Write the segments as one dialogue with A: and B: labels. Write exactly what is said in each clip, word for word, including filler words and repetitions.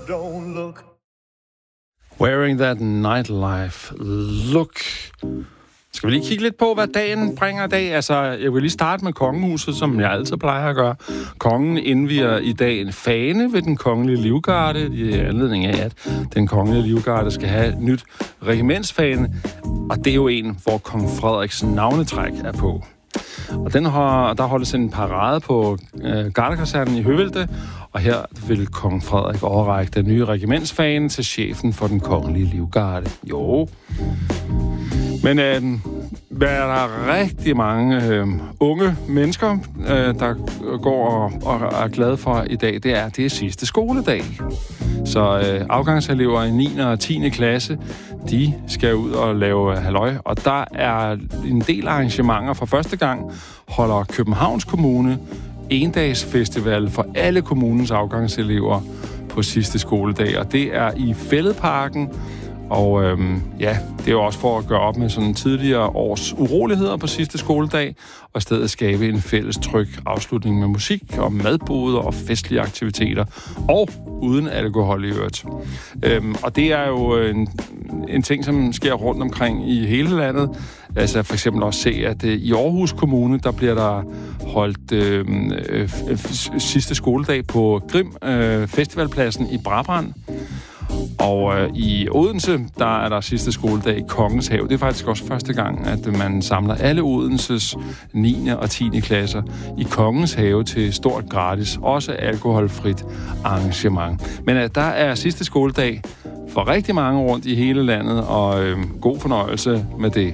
A: don't look.
B: Wearing that nightlife look. Skal vi lige kigge lidt på, hvad dagen bringer i dag? Altså, jeg vil lige starte med kongehuset, som jeg altid plejer at gøre. Kongen indvier i dag en fane ved den kongelige livgarde, i anledning af, at den kongelige livgarde skal have et nyt regimentsfane, og det er jo en, hvor kong Frederiks navnetræk er på. Og den har, der holdes en parade på øh, gardekasernen i Høvelte, og her vil kong Frederik overrække den nye regimentsfane til chefen for den kongelige livgarde. Jo. Men øh, hvad er der rigtig mange øh, unge mennesker, øh, der går og, og er glade for i dag, det er, det er sidste skoledag. Så øh, afgangselever i niende og tiende klasse, de skal ud og lave halløj, og der er en del arrangementer. For første gang holder Københavns Kommune endagsfestival for alle kommunens afgangselever på sidste skoledag, og det er i Fælledparken. Og øhm, ja, det er jo også for at gøre op med sådan tidligere års uroligheder på sidste skoledag, og i stedet skabe en fælles tryg afslutning med musik og madboder og festlige aktiviteter, og uden alkohol i øvrigt. Øhm, og det er jo en, en ting, som sker rundt omkring i hele landet. Altså for eksempel også se, at øh, i Aarhus Kommune, der bliver der holdt øh, øh, sidste skoledag på Grim øh, Festivalpladsen i Brabrand. Og øh, i Odense, der er der sidste skoledag i Kongens Have. Det er faktisk også første gang, at man samler alle Odenses niende og tiende klasser i Kongens Have til stort gratis, også alkoholfrit arrangement. Men øh, der er sidste skoledag for rigtig mange rundt i hele landet, og øh, god fornøjelse med det.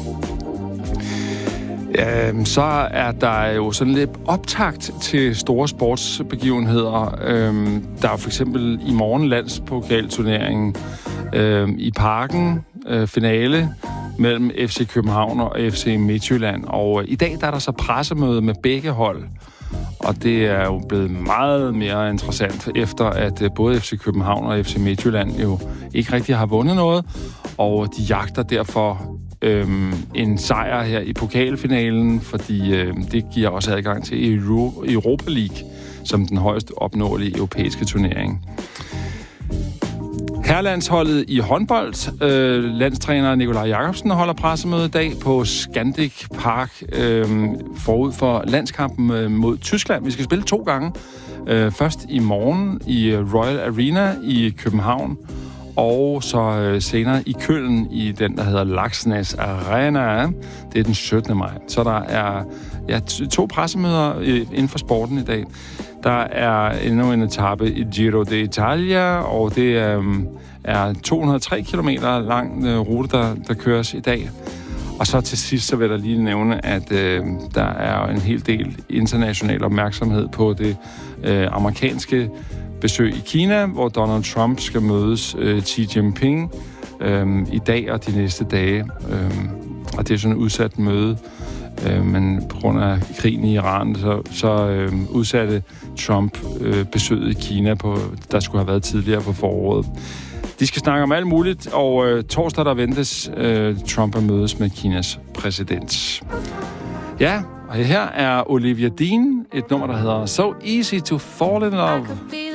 B: Øhm, så er der jo sådan lidt optakt til store sportsbegivenheder. Øhm, der er for eksempel i morgen landspokalturneringen øhm, i Parken, øh, finale mellem F C København og F C Midtjylland. Og øh, i dag der er der så pressemøde med begge hold. Og det er jo blevet meget mere interessant, efter at øh, både F C København og F C Midtjylland jo ikke rigtig har vundet noget. Og de jagter derfor Øhm, en sejr her i pokalfinalen, fordi øhm, det giver også adgang til Euro- Europa League, som den højst opnåelige europæiske turnering. Herrelandsholdet i håndbold. Øh, landstræner Nikolaj Jakobsen holder pressemøde i dag på Scandic Park øh, forud for landskampen øh, mod Tyskland. Vi skal spille to gange. Øh, først i morgen i Royal Arena i København, og så øh, senere i Køln i den, der hedder Laksnes Arena. Det er den syttende maj. Så der er ja, to pressemøder øh, inden for sporten i dag. Der er endnu en etape i Giro d'Italia, og det øh, er to hundrede og tre kilometer lang øh, rute, der, der køres i dag. Og så til sidst, så vil jeg lige nævne, at øh, der er en hel del international opmærksomhed på det øh, amerikanske besøg i Kina, hvor Donald Trump skal mødes øh, Xi Jinping øh, i dag og de næste dage. Øh, og det er sådan et udsat møde, øh, men på grund af krigen i Iran, så, så øh, udsatte Trump øh, besøget i Kina, på, der skulle have været tidligere på foråret. De skal snakke om alt muligt, og øh, torsdag der ventes øh, Trump at mødes med Kinas præsident. Ja, og her er Olivia Dean, et nummer, der hedder So Easy to Fall in Love.